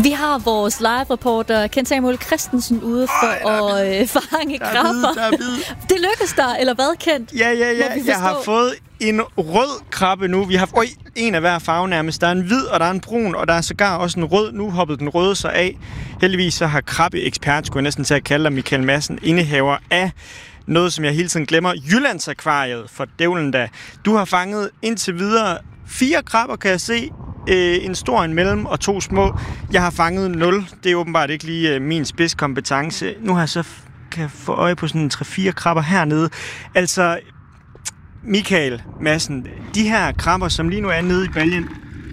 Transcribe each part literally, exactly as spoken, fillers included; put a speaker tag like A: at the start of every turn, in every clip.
A: Vi har vores live-reporter Kent Samuel Christensen ude for oh, at øh, fange krabber. Det lykkes der, eller hvad, Kent?
B: Ja, ja, ja. Jeg har fået en rød krabbe nu. Vi har øj, en af hver farve nærmest. Der er en hvid, og der er en brun, og der er sågar også en rød. Nu hoppede den røde så af. Heldigvis så har krabbeekspert, skulle jeg næsten til at kalde dig, Michael Madsen, indehaver af noget, som jeg hele tiden glemmer. Jyllandsakvariet, for dævlen da. Du har fanget indtil videre fire krabber, kan jeg se. Øh, en stor, en mellem og to små. Jeg har fanget nul. Det er åbenbart ikke lige øh, min spidskompetence. Nu har jeg så f- kan jeg få øje på sådan tre fire krabber hernede. Altså, Michael Madsen, de her krabber, som lige nu er nede i baljen.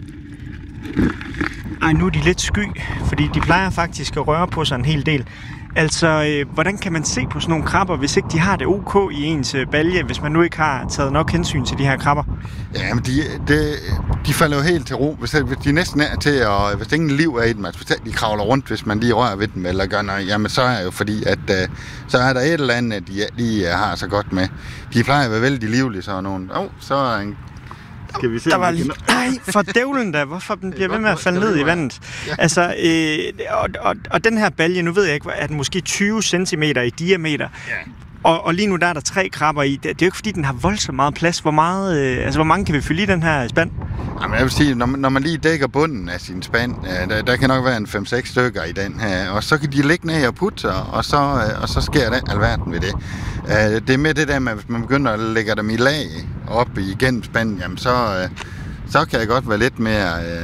B: Ej, nu er de lidt sky, fordi de plejer faktisk at røre på sig en hel del. Altså, øh, hvordan kan man se på sådan nogle krabber, hvis ikke de har det ok i ens øh, balje, hvis man nu ikke har taget nok hensyn til de her krabber?
C: Jamen, de, de, de falder jo helt til ro. Hvis, hvis de næsten er til, og hvis ingen liv er i dem, altså hvis de kravler rundt, hvis man lige rører ved dem eller gør noget, jamen så er jo fordi, at øh, så er der et eller andet, de lige har så godt med. De plejer at være vældig livlige, så nogen. Åh, oh, så er en... Skal vi se,
B: der var lige... Ej, for dævlen da. Hvorfor den bliver ved med at falde ned i vandet? Ja. Altså, øh, og, og, og den her balje, nu ved jeg ikke, er den måske tyve centimeter i diameter. Ja. Og, og lige nu der er der tre krabber i. Det, det er jo ikke fordi, den har voldsomt meget plads. Hvor meget, øh, altså, hvor mange kan vi fylde i den her spand?
C: Jamen, jeg vil sige, når man, når man lige dækker bunden af sin spand, øh, der, der kan nok være en fem seks stykker i den her, og så kan de ligge ned og putte sig, og så, øh, og så sker der alverden ved det. Øh, det er med det der med, hvis man begynder at lægge dem i lag op igennem spanden, jamen så, øh, så kan det godt være lidt mere... Øh,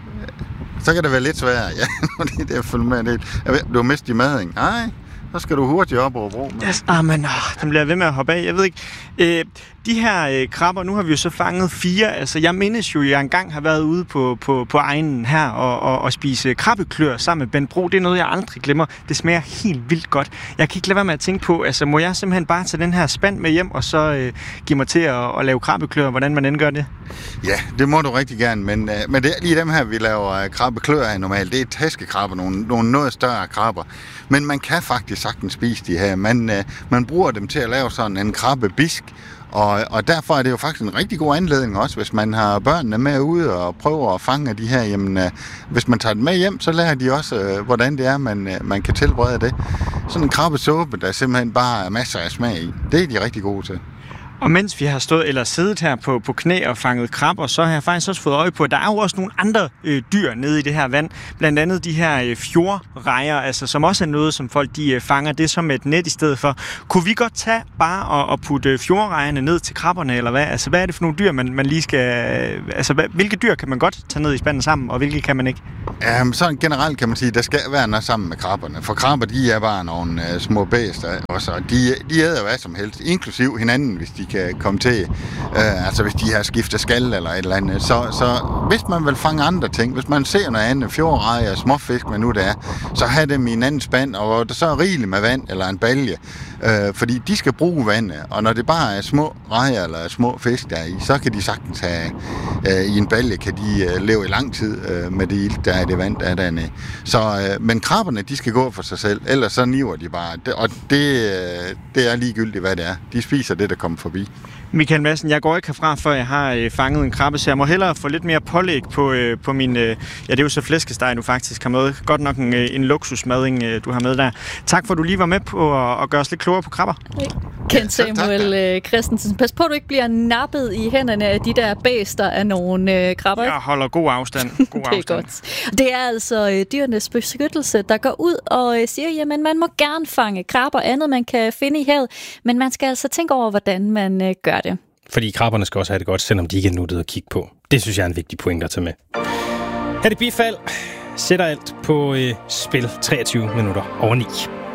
C: så kan det være lidt sværere, ja, det er det, jeg følger med det. Du har mistet i maden, nej? Så skal du hurtigt op over bro.
B: Yes, ah, men oh, den bliver ved med at hoppe af. Jeg ved ikke. Øh, de her øh, krabber, nu har vi jo så fanget fire. Altså, jeg mindes jo, at jeg engang har været ude på, på, på egnen her og, og, og spise krabbeklør sammen med Bent Bro. Det er noget, jeg aldrig glemmer. Det smager helt vildt godt. Jeg kan ikke lade være med at tænke på, altså, må jeg simpelthen bare tage den her spand med hjem og så øh, give mig til at, at lave krabbeklør, hvordan man end gør det?
C: Ja, det må du rigtig gerne, men, øh, men det er lige dem her, vi laver øh, krabbeklør af normalt. Det er tæskekrabber, nogle, nogle noget større krabber. Men man kan faktisk sagtens spise de her. Man, øh, man bruger dem til at lave sådan en krabbebisk, og, og derfor er det jo faktisk en rigtig god anledning også, hvis man har børnene med ude og prøver at fange de her. Jamen, øh, hvis man tager dem med hjem, så lærer de også, øh, hvordan det er, man, øh, man kan tilberede det. Sådan en krabbesuppe, der simpelthen bare er masser af smag i. Det er de rigtig gode til.
B: Og mens vi har stået eller siddet her på, på knæ og fanget krabber, så har jeg faktisk også fået øje på, at der er jo også nogle andre øh, dyr nede i det her vand. Blandt andet de her øh, fjordrejer, altså, som også er noget, som folk de øh, fanger. Det som et net i stedet for. Kunne vi godt tage bare og, og putte fjordrejerne ned til krabberne, eller hvad? Altså, hvad er det for nogle dyr, man, man lige skal... Øh, altså, hvad, hvilke dyr kan man godt tage ned i spanden sammen, og hvilke kan man ikke?
C: Um, sådan generelt kan man sige, at der skal være noget sammen med krabberne. For krabber, de er bare nogle uh, små bæster også. De, de æder hvad som helst, inklusiv hinanden, hvis de kan komme til. Uh, altså hvis de har skiftet skal eller et eller andet. Så, så hvis man vil fange andre ting, hvis man ser noget andet, fjordrejer, småfisk, hvad nu det er, så have dem i en anden spand, og der så er rigeligt med vand eller en balje. Uh, fordi de skal bruge vandet, og når det bare er små rejer eller små fisk der er i, så kan de sagtens have uh, i en balje, kan de uh, leve i lang tid uh, med det ilt, der er det vand, der er dernede. Så, uh, men krabberne, de skal gå for sig selv, ellers så niver de bare. Det, og det, uh, det er ligegyldigt, hvad det er. De spiser det, der kommer forbi.
B: Michael Madsen, jeg går ikke herfra, før jeg har øh, fanget en krabbe, så jeg må hellere få lidt mere pålæg på, øh, på min... Øh, ja, det er jo så flæskesteg, du faktisk har med. Godt nok en, øh, en luksusmading, øh, du har med der. Tak for, at du lige var med på at, at gøre os lidt klogere på krabber.
A: Okay. Kent Samuel øh, Christensen, pas på, at du ikke bliver nappet i hænderne af de der bæster af nogle øh, krabber.
B: Jeg holder god afstand. God
A: det er
B: afstand.
A: godt. Det er altså øh, dyrenes beskyttelse, der går ud og øh, siger, jamen man må gerne fange krabber, andet man kan finde i havet, men man skal altså tænke over, hvordan man øh, gør det.
D: Fordi krabberne skal også have det godt, selvom de ikke er nuttede at kigge på. Det synes jeg er en vigtig point at tage med. Her det bifald sætter alt på øh, spil treogtyve minutter over ni.